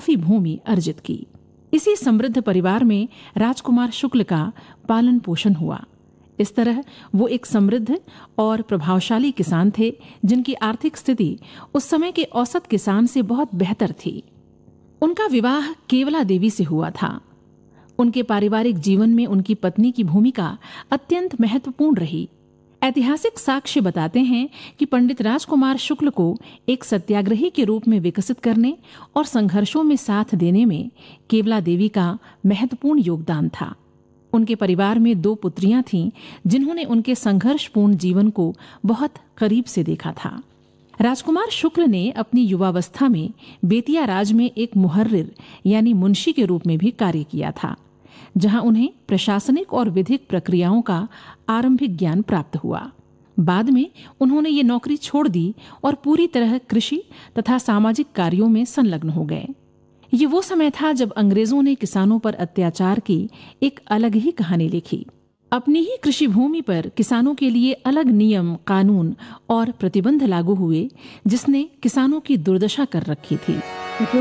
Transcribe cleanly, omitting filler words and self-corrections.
काफी भूमि अर्जित की। इसी समृद्ध परिवार में राजकुमार शुक्ल का पालन पोषण हुआ। इस तरह वो एक समृद्ध और प्रभावशाली किसान थे जिनकी आर्थिक स्थिति उस समय के औसत किसान से बहुत बेहतर थी। उनका विवाह केवला देवी से हुआ था। उनके पारिवारिक जीवन में उनकी पत्नी की भूमिका अत्यंत महत्वपूर्ण रही। ऐतिहासिक साक्ष्य बताते हैं कि पंडित राजकुमार शुक्ल को एक सत्याग्रही के रूप में विकसित करने और संघर्षों में साथ देने में केवला देवी का महत्वपूर्ण योगदान था। उनके परिवार में 2 पुत्रियां थीं जिन्होंने उनके संघर्षपूर्ण जीवन को बहुत करीब से देखा था। राजकुमार शुक्ल ने अपनी युवावस्था में बेतिया राज में एक मुहर्रिर यानी मुंशी के रूप में भी कार्य किया था, जहां उन्हें प्रशासनिक और विधिक प्रक्रियाओं का आरंभिक ज्ञान प्राप्त हुआ। बाद में उन्होंने ये नौकरी छोड़ दी और पूरी तरह कृषि तथा सामाजिक कार्यों में संलग्न हो गए। ये वो समय था जब अंग्रेजों ने किसानों पर अत्याचार की एक अलग ही कहानी लिखी। अपनी ही कृषि भूमि पर किसानों के लिए अलग नियम, कानून और प्रतिबंध लागू हुए, जिसने किसानों की दुर्दशा कर रखी थी।